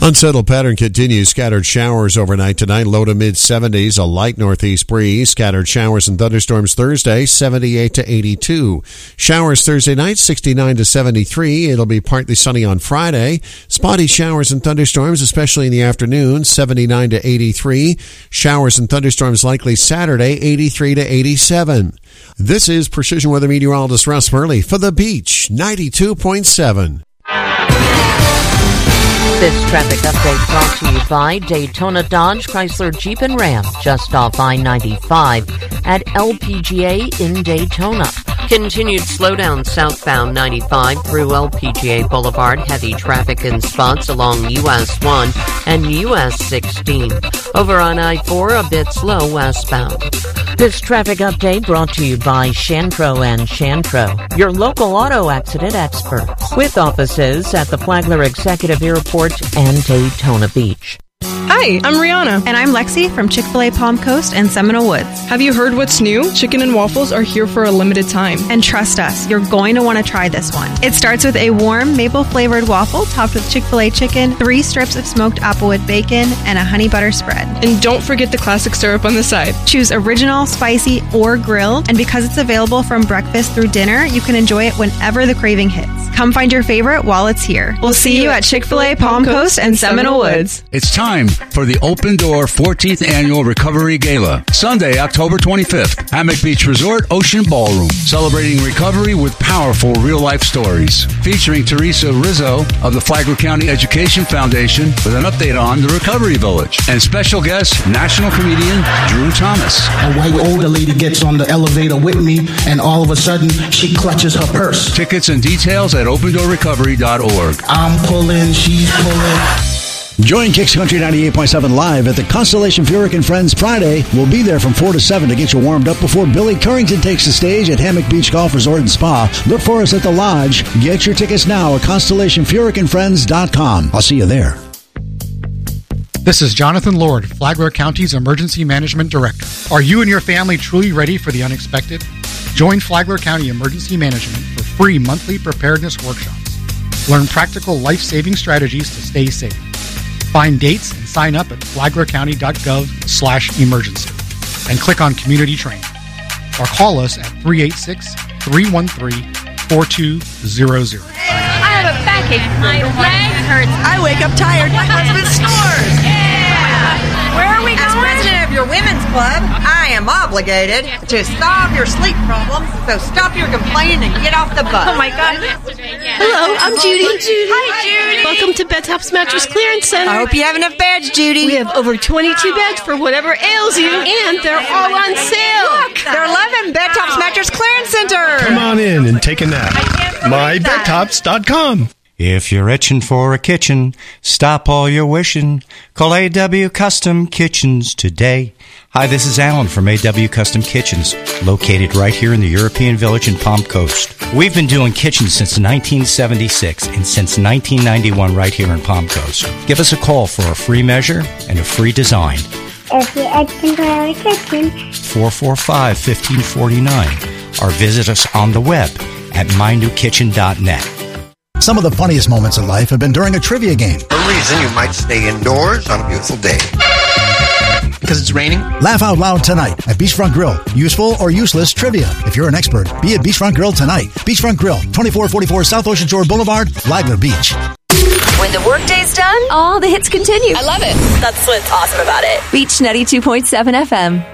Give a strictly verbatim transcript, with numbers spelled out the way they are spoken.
Unsettled pattern continues. Scattered showers overnight tonight. Low to mid seventies. A light northeast breeze. Scattered showers and thunderstorms Thursday. seventy-eight to eighty-two. Showers Thursday night. sixty-nine to seventy-three. It'll be partly sunny on Friday. Spotty showers and thunderstorms, especially in the afternoon. seventy-nine to eighty-three. Showers and thunderstorms likely Saturday. eighty-three to eighty-seven. This is Precision Weather Meteorologist Russ Murley for The Beach. ninety-two point seven. This traffic update brought to you by Daytona Dodge Chrysler Jeep and Ram, just off I ninety-five at L P G A in Daytona. Continued slowdown southbound ninety-five through L P G A Boulevard. Heavy traffic in spots along U S one and U S sixteen. Over on I four, a bit slow westbound. This traffic update brought to you by Shantro and Shantro, your local auto accident experts, with offices at the Flagler Executive Airport and Daytona Beach. Hi, I'm Rihanna. And I'm Lexi from Chick-fil-A Palm Coast and Seminole Woods. Have you heard what's new? Chicken and waffles are here for a limited time. And trust us, you're going to want to try this one. It starts with a warm maple-flavored waffle topped with Chick-fil-A chicken, three strips of smoked applewood bacon, and a honey butter spread. And don't forget the classic syrup on the side. Choose original, spicy, or grilled. And because it's available from breakfast through dinner, you can enjoy it whenever the craving hits. Come find your favorite while it's here. We'll see you at Chick-fil-A Palm Coast and Seminole Woods. It's time for the Open Door fourteenth Annual Recovery Gala, Sunday, October twenty-fifth, Hammock Beach Resort Ocean Ballroom, celebrating recovery with powerful real-life stories. Featuring Teresa Rizzo of the Flagler County Education Foundation with an update on the Recovery Village. And special guest, national comedian Drew Thomas. A white older lady gets on the elevator with me, and all of a sudden, she clutches her purse. Tickets and details at open door recovery dot org. I'm pulling, she's pulling. Join Kicks Country ninety-eight point seven live at the Constellation Furyk and Friends Friday. We'll be there from four to seven to get you warmed up before Billy Currington takes the stage at Hammock Beach Golf Resort and Spa. Look for us at the Lodge. Get your tickets now at constellation furyk and friends dot com. I'll see you there. This is Jonathan Lord, Flagler County's Emergency Management Director. Are you and your family truly ready for the unexpected? Join Flagler County Emergency Management for free monthly preparedness workshops. Learn practical life-saving strategies to stay safe. Find dates and sign up at flagler county dot gov slash emergency and click on Community Training. Or call us at three eight six, three one three, four two zero zero. I have a backache. My leg hurts. I wake up tired. My husband snores. Yeah. Where are we going? As president of your women's club, I am obligated to solve your sleep problems. So stop your complaining and get off the bus. Oh my God. Hello, I'm Judy. I'm Judy. Hi, Judy. Welcome to Bed Tops Mattress Clearance Center. I hope you have enough beds, Judy. We have over twenty-two beds for whatever ails you, and they're all on sale. Look, they're eleven Bed Tops Mattress Clearance Center. Come on in and take a nap. my bed tops dot com. If you're itching for a kitchen, stop all your wishing. Call A W Custom Kitchens today. Hi, this is Alan from A W Custom Kitchens, located right here in the European Village in Palm Coast. We've been doing kitchens since nineteen seventy-six and since nineteen ninety-one right here in Palm Coast. Give us a call for a free measure and a free design. If you're itching for a kitchen, four four five, one five four nine, or visit us on the web at my new kitchen dot net. Some of the funniest moments in life have been during a trivia game. For a reason, you might stay indoors on a beautiful day. Because it's raining? Laugh out loud tonight at Beachfront Grill. Useful or useless trivia. If you're an expert, be at Beachfront Grill tonight. Beachfront Grill, twenty-four forty-four South Ocean Shore Boulevard, Flagler Beach. When the workday's done, all the hits continue. I love it. That's what's awesome about it. Beach ninety-two point seven F M.